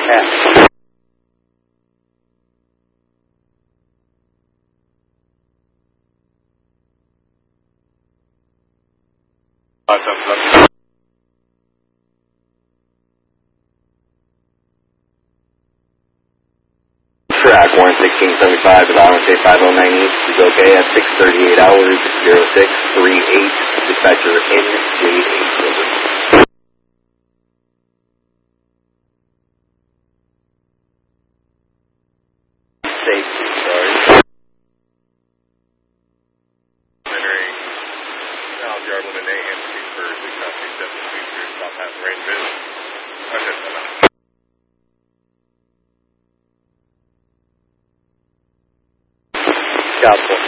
Yeah. Awesome. Track 11675, allowance A5090 is okay at 6:38 hours, 0638, dispatcher NJ8, over. Safety, sorry. Entering South Yard Limit AM speed for 6.27 features, stop past range vision. Okay, come on. Got 4.